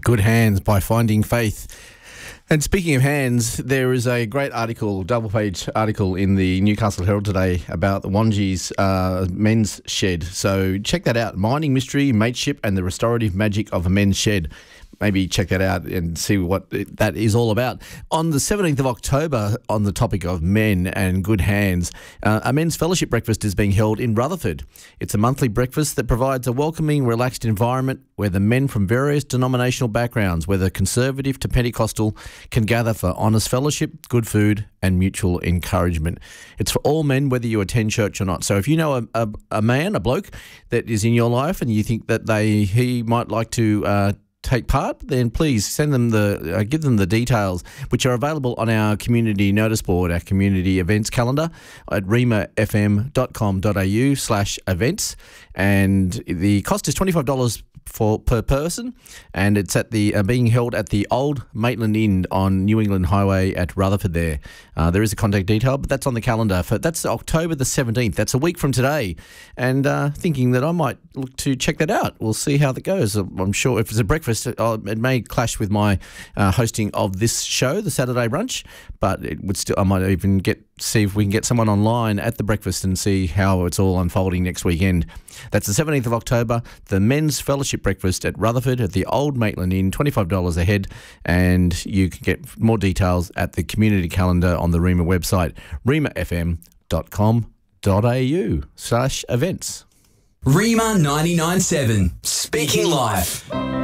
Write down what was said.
Good Hands by Finding Faith. And speaking of hands, there is a great article, double-page article in the Newcastle Herald today about the Wanji's men's shed. So check that out. Mining Mystery, Mateship and the Restorative Magic of a Men's Shed. Maybe check that out and see what that is all about. On the 17th of October, on the topic of men and good hands, a men's fellowship breakfast is being held in Rutherford. It's a monthly breakfast that provides a welcoming, relaxed environment where the men from various denominational backgrounds, whether conservative to Pentecostal, can gather for honest fellowship, good food and mutual encouragement. It's for all men, whether you attend church or not. So if you know a man, a bloke that is in your life and you think that he might like to take part, then please send them give them the details, which are available on our community notice board, our community events calendar at remafm.com.au/events, and the cost is $25 per person, and it's at the being held at the Old Maitland Inn on New England Highway at Rutherford there. There is a contact detail, but that's on the calendar. That's October the 17th. That's a week from today. And thinking that I might look to check that out. We'll see how that goes. I'm sure if it's a breakfast, it may clash with my hosting of this show, the Saturday Brunch, but it would still. I might even see if we can get someone online at the breakfast and see how it's all unfolding next weekend. That's the 17th of October, the Men's Fellowship Breakfast at Rutherford at the Old Maitland Inn, $25 a head, and you can get more details at the community calendar on the REMA website, remafm.com.au/events. REMA 99.7, Speaking Life.